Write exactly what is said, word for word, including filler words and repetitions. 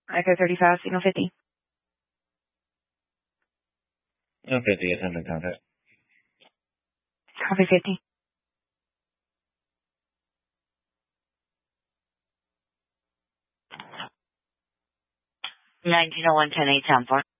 Echo thirty-five, signal fifty. No fifty, attempting contact. Copy fifty. nineteen oh one, ten eight, sound four.